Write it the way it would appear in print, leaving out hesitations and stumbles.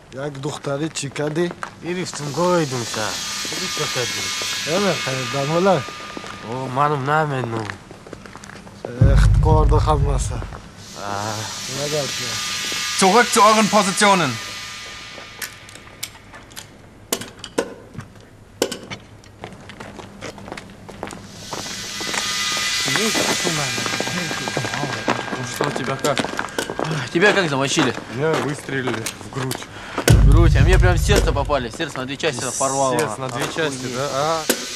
یک دختری چی کردی؟ گرفتم گویدم شا چی کردی؟ خیردم حالا او منم نمیدونم echt korda kalmasa. Zurück zu euren Positionen. Что у тебя как? Тебя как замочили? Меня выстрелили в грудь. В грудь, а мне прям в сердце попали. Сердце на две части порвало. Сердце на две части, да?